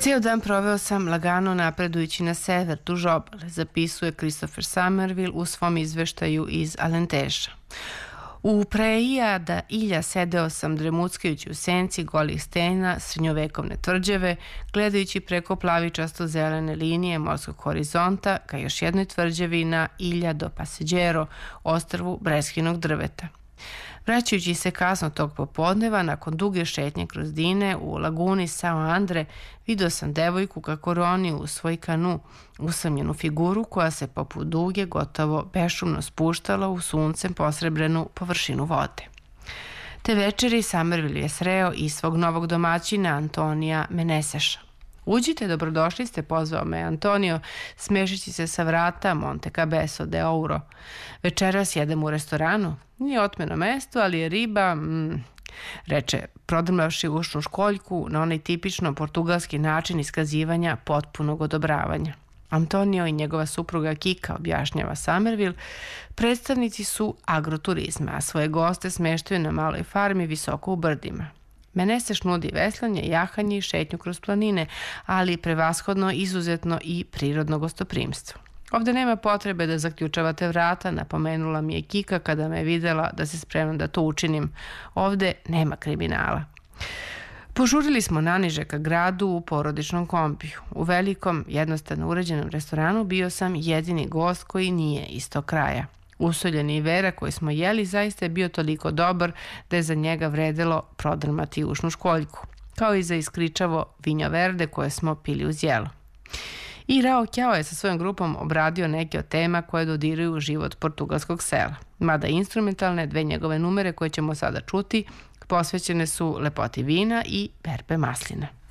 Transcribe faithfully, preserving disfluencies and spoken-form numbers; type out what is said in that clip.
Ceo dan proveo sam lagano napredujući na sever duž obale, zapisuje Christopher Somerville u svom izveštaju iz Alenteša. U preija da ilja sedeo sam dremutskajući u senci golih stena srednjovekovne tvrđave, gledajući preko plavičasto zelene linije morskog horizonta ka još jednoj tvrđavi na Ilja do Paseđero, ostrvu breskinog drveta. Vraćajući se kasno tog popodneva, nakon duge šetnje kroz Dine u laguni Sao Andre, vidio sam devojku kako roni u svoj kanu, usamljenu figuru koja se poput duge gotovo bešumno spuštala u suncem posrebrenu površinu vode. Te večeri Somerville je sreo i svog novog domaćina Antonija Meneseša. Uđite, dobrodošli ste, pozvao me Antonio, smešići se sa vrata Monte Cabeso de Ouro. Večeras jedem u restoranu. Nije otmeno mesto, ali je riba, mm, reče, prodrmavši ušnu školjku na onaj tipično portugalski način iskazivanja potpunog odobravanja. Antonio i njegova supruga Kika, objašnjava Somerville, predstavnici su agroturizma, a svoje goste smeštaju na maloj farmi visoko u brdima. Meneseš nudi veslanje, jahanje i šetnju kroz planine, ali prevashodno izuzetno i prirodno gostoprimstvo. Ovde nema potrebe da zaključavate vrata, napomenula mi je Kika kada me je videla da se spremam da to učinim. Ovde nema kriminala. Požurili smo naniže ka gradu u porodičnom kompiju. U velikom, jednostavno uređenom restoranu bio sam jedini gost koji nije iz tog kraja. Usoljeni Vera koji smo jeli zaista je bio toliko dobar da je za njega vredelo prodrmati ušnu školjku, kao i za iskričavo vinjo verde koje smo pili uz jelo. I Rao Kjao je sa svojom grupom obradio neke od tema koje dodiruju život portugalskog sela. Mada instrumentalne, dve njegove numere koje ćemo sada čuti posvećene su lepoti vina i berbe maslina.